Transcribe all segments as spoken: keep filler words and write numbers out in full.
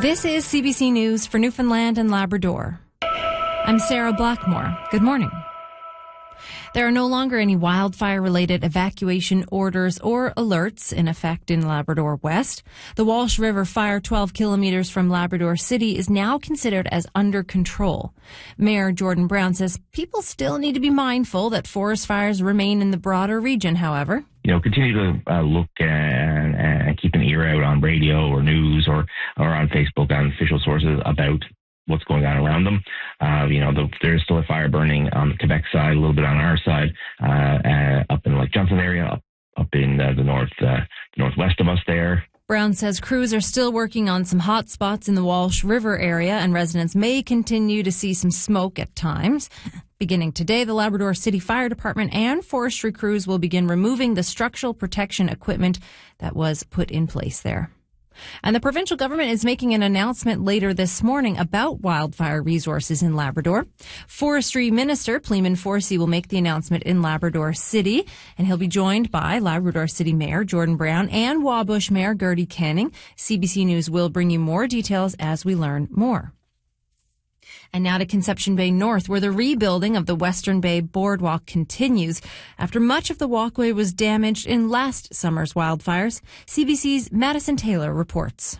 This is C B C News for Newfoundland and Labrador. I'm Sarah Blackmore. Good morning. There are no longer any wildfire-related evacuation orders or alerts in effect in Labrador West. The Walsh River fire twelve kilometers from Labrador City is now considered as under control. Mayor Jordan Brown says people still need to be mindful that forest fires remain in the broader region, however. You know, continue to uh, look and, and keep an ear out on radio or news or, or on Facebook on official sources about what's going on around them. Uh, you know, the, there's still a fire burning on the Quebec side, a little bit on our side, uh, uh, up in Lake Johnson area, up, up in uh, the north, uh, northwest of us there. Brown says crews are still working on some hot spots in the Walsh River area, and residents may continue to see some smoke at times. Beginning today, the Labrador City Fire Department and forestry crews will begin removing the structural protection equipment that was put in place there. And the provincial government is making an announcement later this morning about wildfire resources in Labrador. Forestry Minister Pleeman Forsey will make the announcement in Labrador City, and he'll be joined by Labrador City Mayor Jordan Brown and Wabush Mayor Gertie Canning. C B C News will bring you more details as we learn more. And now to Conception Bay North, where the rebuilding of the Western Bay Boardwalk continues after much of the walkway was damaged in last summer's wildfires. C B C's Madison Taylor reports.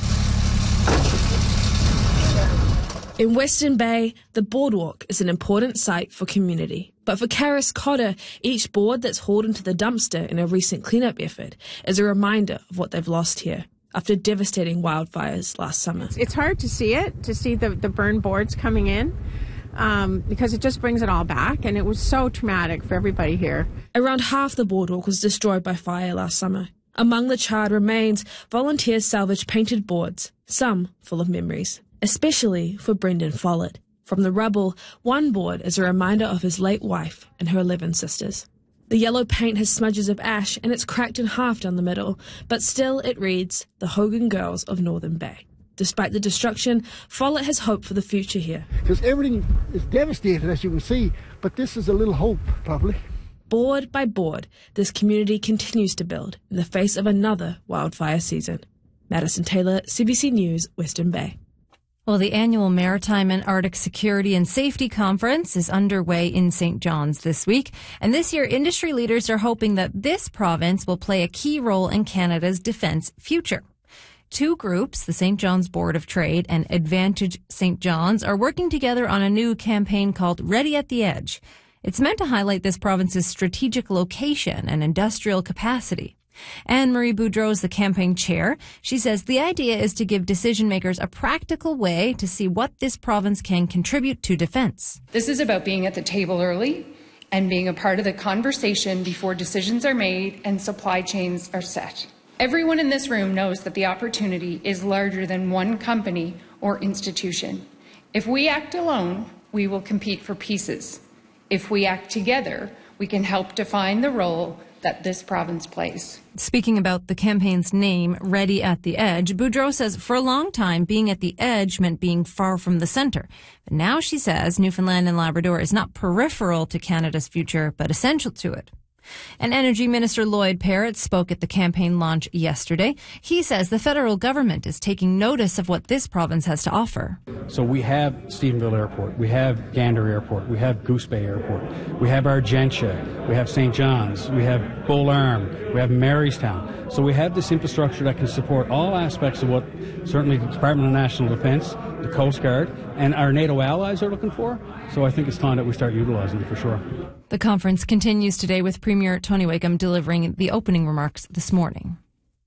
In Western Bay, the boardwalk is an important site for community. But for Karis Cotter, each board that's hauled into the dumpster in a recent cleanup effort is a reminder of what they've lost here after devastating wildfires last summer. It's hard to see it, to see the, the burned boards coming in, um, because it just brings it all back, and it was so traumatic for everybody here. Around half the boardwalk was destroyed by fire last summer. Among the charred remains, volunteers salvaged painted boards, some full of memories, especially for Brendan Follett. From the rubble, one board is a reminder of his late wife and her eleven sisters. The yellow paint has smudges of ash and it's cracked in half down the middle, but still it reads, The Hogan Girls of Northern Bay. Despite the destruction, Follett has hope for the future here. Because everything is devastated, as you can see, but this is a little hope, probably. Board by board, this community continues to build in the face of another wildfire season. Madison Taylor, C B C News, Western Bay. Well, the annual Maritime and Arctic Security and Safety Conference is underway in Saint John's this week. And this year, industry leaders are hoping that this province will play a key role in Canada's defence future. Two groups, the Saint John's Board of Trade and Advantage Saint John's, are working together on a new campaign called Ready at the Edge. It's meant to highlight this province's strategic location and industrial capacity. Anne-Marie Boudreau is the campaign chair. She says the idea is to give decision makers a practical way to see what this province can contribute to defence. This is about being at the table early and being a part of the conversation before decisions are made and supply chains are set. Everyone in this room knows that the opportunity is larger than one company or institution. If we act alone, we will compete for pieces. If we act together, we can help define the role that this province plays. Speaking about the campaign's name, Ready at the Edge, Boudreau says for a long time, being at the edge meant being far from the centre. But now she says Newfoundland and Labrador is not peripheral to Canada's future, but essential to it. And Energy Minister Lloyd Parrott spoke at the campaign launch yesterday. He says the federal government is taking notice of what this province has to offer. So we have Stephenville Airport, we have Gander Airport, we have Goose Bay Airport, we have Argentia, we have Saint John's, we have Bull Arm, we have Marystown. So we have this infrastructure that can support all aspects of what certainly the Department of National Defence, the Coast Guard, and our NATO allies are looking for. So I think it's time that we start utilising it for sure. The conference continues today with Premier Tony Wakeham delivering the opening remarks this morning.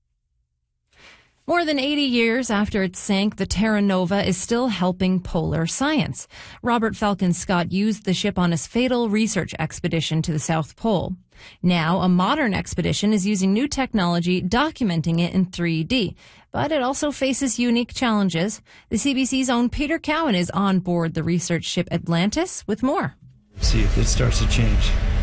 More than eighty years after it sank, the Terra Nova is still helping polar science. Robert Falcon Scott used the ship on his fatal research expedition to the South Pole. Now, a modern expedition is using new technology, documenting it in three D. But it also faces unique challenges. The C B C's own Peter Cowan is on board the research ship Atlantis with more. See if it starts to change.